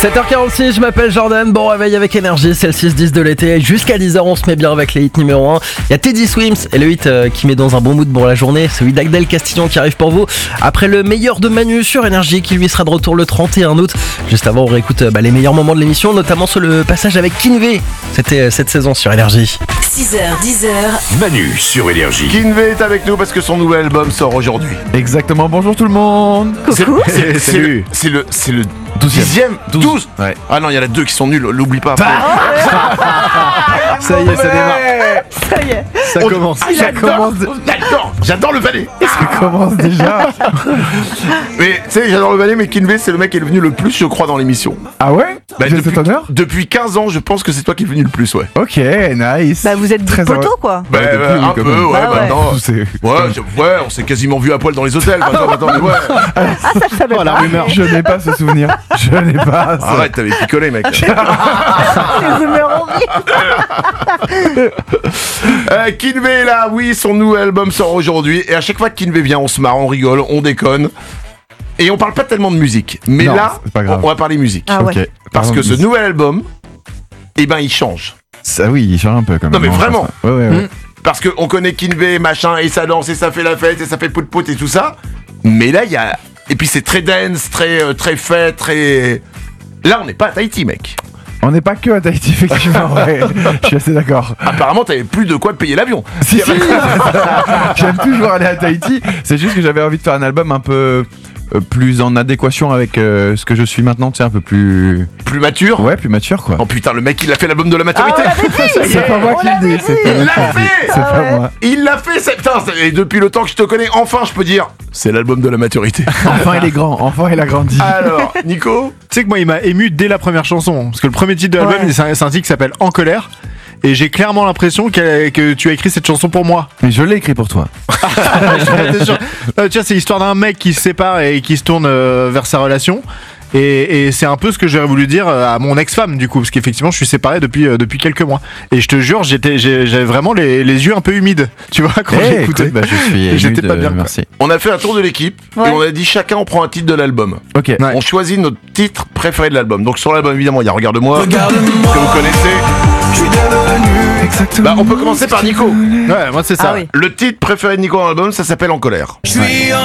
7h46, je m'appelle Jordan, bon réveil avec énergie, c'est le 6-10 de l'été, jusqu'à 10h on se met bien avec les hits numéro 1. Il y a Teddy Swims et le hit qui met dans un bon mood pour la journée, celui d'Agdel Castillon qui arrive pour vous. Après le meilleur de Manu sur énergie qui lui sera de retour le 31 août. Juste avant on réécoute les meilleurs moments de l'émission, notamment sur le passage avec Kinvé. C'était cette saison sur énergie. 6h, 10h. Manu sur Énergie. Kinvé est avec nous parce que son nouvel album sort aujourd'hui. Exactement, bonjour tout le monde. Coucou. C'est le 12e. 12. Ouais. Ah non, il y en a 2 qui sont nuls, l'oublie pas. Ça y est, ça démarre. Ça y est. Ça commence. J'adore le ballet. Ça commence déjà. Mais tu sais, j'adore le ballet, mais Kinvé, c'est le mec qui est venu le plus, je crois, dans l'émission. Ah ouais? J'ai cet honneur? Depuis 15 ans, je pense que c'est toi qui es venu le plus, ouais. Ok, nice. Bah vous êtes Très des poteaux heureux. quoi. Bah, depuis, un quand peu, même. ouais, Bah ouais. maintenant. C'est- On s'est quasiment vu à poil dans les hôtels. Attends, mais ouais. Ah ça je savais Oh la pas. rumeur. Je n'ai pas ce souvenir. Je n'ai pas. ça. Arrête, t'avais picolé, mec. Les rumeurs horribles. Kinvé est là, oui, son nouvel album sort aujourd'hui. Et à chaque fois que Kinvé vient, on se marre, on rigole, on déconne. Et on parle pas tellement de musique. Mais Non, là, c'est pas grave. on va parler musique. Ah ouais. Ok. Parce Pardon, que ce nouvel album, eh ben, il change. Ça, oui, il change un peu quand même. Non, mais On vraiment. pense pas. Ouais. Parce qu'on connaît Kinvé, machin, et ça danse, et ça fait la fête, et ça fait pout-pout, et tout ça. Mais là, il y a... Et puis c'est très dance, très fête, très... Là, on n'est pas à Tahiti, mec. On n'est pas que à Tahiti, effectivement. Ouais. Je suis assez d'accord. Apparemment, t'avais plus de quoi payer l'avion. Si, j'aime toujours aller à Tahiti. C'est juste que j'avais envie de faire un album un peu plus en adéquation avec ce que je suis maintenant, tu sais, un peu plus... Plus mature. Ouais, plus mature, quoi. Oh putain, le mec, il a fait l'album de la maturité. C'est pas moi qui le dis, c'est pas Il moi l'a qui le dis. fait. C'est pas moi. Il l'a fait, putain, et depuis le temps que je te connais, enfin, je peux dire, c'est l'album de la maturité. Enfin, il est grand, enfin, il a grandi. Alors, Nico. Tu sais que moi il m'a ému dès la première chanson, parce que le premier titre de l'album Ouais. c'est un titre qui s'appelle En colère, et j'ai clairement l'impression que tu as écrit cette chanson pour moi. Mais je l'ai écrit pour toi. T'es sûr tu vois, c'est l'histoire d'un mec qui se sépare et qui se tourne vers sa relation. Et c'est un peu ce que j'aurais voulu dire à mon ex-femme du coup, parce qu'effectivement je suis séparé depuis quelques mois. Et je te jure, j'avais vraiment les yeux un peu humides, tu vois, quand j'ai écouté. Écoute, je suis ému J'étais pas bien, quoi. Merci. On a fait un tour de l'équipe Ouais. et on a dit chacun on prend un titre de l'album. Ok. Ouais. On choisit notre titre préféré de l'album. Donc sur l'album évidemment il y a Regarde-moi, que vous connaissez. Exactement. Bah on peut commencer par Nico. Ouais, moi c'est ça. Ah oui. Le titre préféré de Nico dans l'album ça s'appelle En colère.